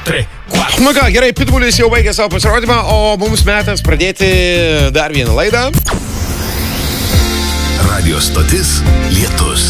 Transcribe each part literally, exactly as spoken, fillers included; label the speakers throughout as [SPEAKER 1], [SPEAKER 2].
[SPEAKER 1] tres, cuatro.
[SPEAKER 2] Nu ką, gerai, Pitbullis jau baigė savo pasirodymą, o mums metas pradėti dar vieną laidą.
[SPEAKER 1] Radio stotis Lietus.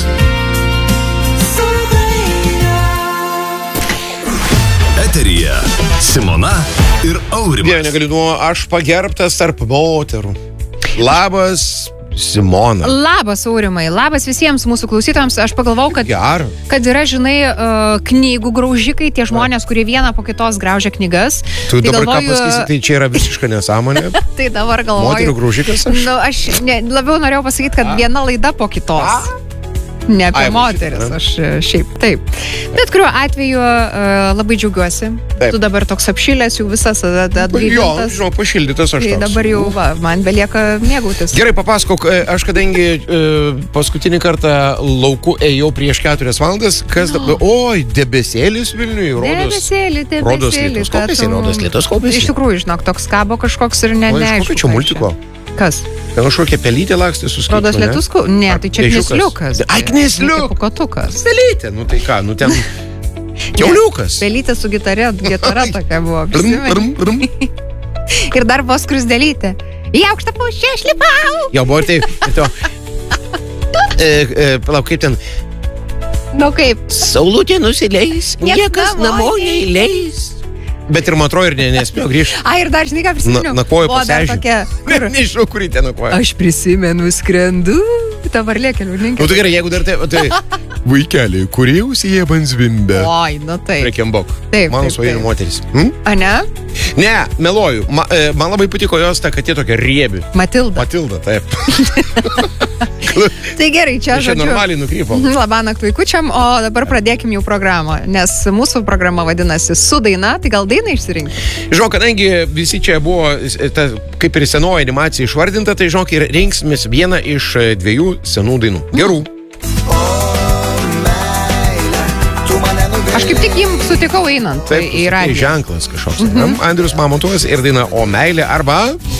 [SPEAKER 1] Eteryje Simona ir Aurimas.
[SPEAKER 2] Dieve, negaliu nuo aš pagerbtas tarp moterų. Labas, Simona.
[SPEAKER 3] Labas, Aurimai. Labas visiems mūsų klausytojams. Aš pagalvojau, kad,
[SPEAKER 2] Gerai.
[SPEAKER 3] kad yra, žinai, uh, knygų graužikai, tie žmonės, kurie vieną po kitos graužia knygas.
[SPEAKER 2] Tu
[SPEAKER 3] tai
[SPEAKER 2] dabar
[SPEAKER 3] galvoju,
[SPEAKER 2] ką pasakysi, tai čia yra visiška nesąmonė.
[SPEAKER 3] Tai dabar galvoju.
[SPEAKER 2] Moterų graužikas aš?
[SPEAKER 3] Nu, aš ne, labiau norėjau pasakyti, kad
[SPEAKER 2] A?
[SPEAKER 3] viena laida po kitos.
[SPEAKER 2] A?
[SPEAKER 3] Ne apie
[SPEAKER 2] Ai,
[SPEAKER 3] moteris,
[SPEAKER 2] šitą, ne?
[SPEAKER 3] aš e, šiaip, taip. Bet kuriuo atveju uh, labai džiaugiuosi.
[SPEAKER 2] Taip.
[SPEAKER 3] Tu dabar toks apšilęs, jau visas at-
[SPEAKER 2] Jo,
[SPEAKER 3] atgaivintas.
[SPEAKER 2] žinau, pašildytas aš
[SPEAKER 3] Tai
[SPEAKER 2] toks.
[SPEAKER 3] dabar jau, va, man belieka mėgautis.
[SPEAKER 2] Gerai, papasakok, e, aš kadangi e, paskutinį kartą lauku ėjau prieš keturias valandas, kas dabar... Oi, debesėlis Vilniui, rodos.
[SPEAKER 3] Debesėlį, debesėlį.
[SPEAKER 2] Rodos lietus
[SPEAKER 3] kad
[SPEAKER 2] kaupėsi,
[SPEAKER 3] tu-
[SPEAKER 2] rodos lietus kaupėsi.
[SPEAKER 3] Iš tikrųjų, žinok, toks kabo kažkoks ir ne,
[SPEAKER 2] O, iš
[SPEAKER 3] neaišku.
[SPEAKER 2] kokio čia
[SPEAKER 3] kas
[SPEAKER 2] multiko?
[SPEAKER 3] Kas?
[SPEAKER 2] Ten kažkokia pelytė lakstė su skaičiu,
[SPEAKER 3] Rodos lietus kau... Ne, tai čia
[SPEAKER 2] Vėžiukas.
[SPEAKER 3] knisliukas.
[SPEAKER 2] Ai, knisliuk.
[SPEAKER 3] Pukotukas.
[SPEAKER 2] Pelytė, nu tai ką, nu ten... Kiauliukas.
[SPEAKER 3] Pelytė su gitare, gitara tokia buvo.
[SPEAKER 2] Brum,
[SPEAKER 3] prisimeni?
[SPEAKER 2] brum, brum.
[SPEAKER 3] Ir dar buvo skrusdelytė. Į aukštą pušę aš lipau.
[SPEAKER 2] Jo, buvo ir taip. Ir to... E, e, palauk, kaip ten...
[SPEAKER 3] Nu kaip?
[SPEAKER 2] Saulutė nusileis,
[SPEAKER 3] Niekas namo
[SPEAKER 2] neįleis. Bet ir man atrodo ir ne, nespėjo grįžti.
[SPEAKER 3] A, ir dar, žinai, ką prisimenu?
[SPEAKER 2] Na- nakvojo
[SPEAKER 3] Buvo
[SPEAKER 2] pas
[SPEAKER 3] dar
[SPEAKER 2] ežį.
[SPEAKER 3] tokia, kur...
[SPEAKER 2] Nežinau, kurį ten nakvoja.
[SPEAKER 3] Aš prisimenu, skrendu. Ta varlė keliauninkė.
[SPEAKER 2] Nu tai gerai, jeigu dar tai... tai vaikeliai, kurie užsijė banzvimbę.
[SPEAKER 3] Oi, nu taip.
[SPEAKER 2] Prekiambok.
[SPEAKER 3] Taip,
[SPEAKER 2] Mano
[SPEAKER 3] taip,
[SPEAKER 2] svajonių
[SPEAKER 3] taip.
[SPEAKER 2] moteris. Hm?
[SPEAKER 3] A ne?
[SPEAKER 2] Ne, meluoju. Ma, e, man labai patiko jos ta katė tokia riebi.
[SPEAKER 3] Matilda.
[SPEAKER 2] Matilda, taip.
[SPEAKER 3] Tai gerai, čia
[SPEAKER 2] Čia
[SPEAKER 3] žodžiu.
[SPEAKER 2] normaliai nukrypo.
[SPEAKER 3] Labanakt vaikučiam, o dabar pradėkim jau programą, nes mūsų programa vadinasi Su daina, tai gal dainą išsirinkti?
[SPEAKER 2] Žinau, kadangi visi čia buvo e, ta, kaip ir senoji animacija išvardinta, tai žinok, ir rinksimės vieną iš e, dviejų senų dainų. Gerų.
[SPEAKER 3] Aš kaip tik jim sutikau einant
[SPEAKER 2] Taip,
[SPEAKER 3] į
[SPEAKER 2] tai
[SPEAKER 3] radiją.
[SPEAKER 2] ženklas kažkoks. Mhm. Andrius Mamontovas ir daina O meilė arba...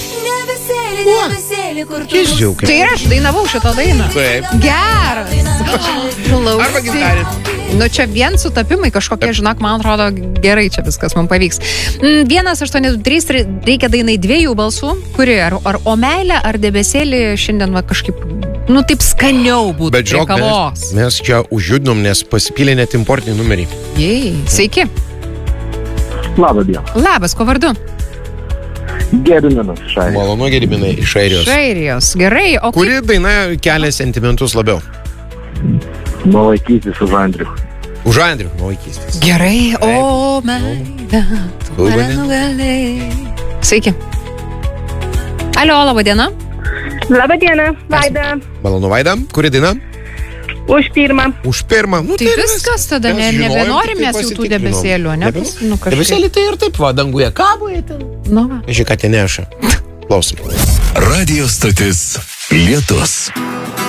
[SPEAKER 2] Jis džiaugia.
[SPEAKER 3] Tai ir aš dainavau šitą dainą.
[SPEAKER 2] Taip.
[SPEAKER 3] Geras.
[SPEAKER 2] Arba gintarė.
[SPEAKER 3] Nu čia vien sutapimai kažkokie, žinok, man atrodo gerai čia viskas man pavyks. Mm, Vienas, aštuoni, du, trys, reikia dainai dviejų balsų. Kuri, ar, ar O meilė, ar debesėlį šiandien va kažkaip, nu taip skaniau būtų
[SPEAKER 2] Bet
[SPEAKER 3] prie
[SPEAKER 2] žinok,
[SPEAKER 3] kavos.
[SPEAKER 2] mes, mes čia užjudinom, nes pasipylė net importiniai numeriai.
[SPEAKER 3] Jei, sveiki.
[SPEAKER 4] Labą dieną.
[SPEAKER 3] Labas, ko vardu?
[SPEAKER 4] Gediminas iš Airijos.
[SPEAKER 2] Malonu, Gediminai, iš Airijos.
[SPEAKER 3] Šairijos. Gerai, o kaip...
[SPEAKER 2] Kuri daina kelia sentimentus labiau?
[SPEAKER 4] Nuo vaikystės už Andrių.
[SPEAKER 2] Už Andrių, nuo vaikystės.
[SPEAKER 3] Gerai, o meilė, tu mane nugalėjai. Sveiki. Alio, laba diena.
[SPEAKER 5] Labą dieną, Vaida.
[SPEAKER 2] Malonu, Vaida. Kuri daina?
[SPEAKER 5] Už pirmą.
[SPEAKER 2] Už pirmą. Nu,
[SPEAKER 3] Tai
[SPEAKER 2] ir
[SPEAKER 3] viskas tada,
[SPEAKER 2] mes
[SPEAKER 3] ne,
[SPEAKER 2] žinojom,
[SPEAKER 3] nebenorim
[SPEAKER 2] tik tai
[SPEAKER 3] mes jau tų
[SPEAKER 2] pasitikrinom.
[SPEAKER 3] debesėlių, ne?
[SPEAKER 2] Nebe-
[SPEAKER 3] Nu, kažkaip.
[SPEAKER 2] Debesėlį tai ir taip, va, danguje kaboje ten.
[SPEAKER 3] Nu, va.
[SPEAKER 2] Žiūrėk, ką ten neša. Klausom.
[SPEAKER 1] Radio stotis Lietus.